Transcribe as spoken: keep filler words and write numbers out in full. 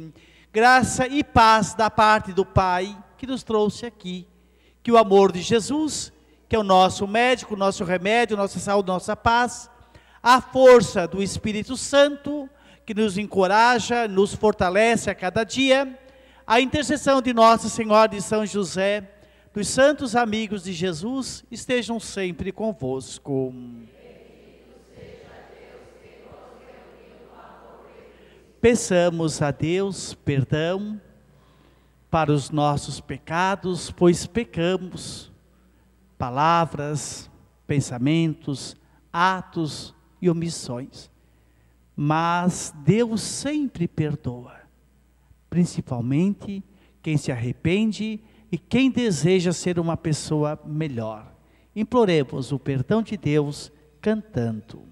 Graça e paz da parte do Pai que nos trouxe aqui. Que o amor de Jesus, que é o nosso médico, o nosso remédio, nossa saúde, nossa paz, a força do Espírito Santo, que nos encoraja, nos fortalece a cada dia, a intercessão de Nossa Senhora de São José, dos santos amigos de Jesus, estejam sempre convosco. Peçamos a Deus perdão para os nossos pecados, pois pecamos, palavras, pensamentos, atos e omissões. Mas Deus sempre perdoa, principalmente quem se arrepende e quem deseja ser uma pessoa melhor. Imploremos o perdão de Deus cantando.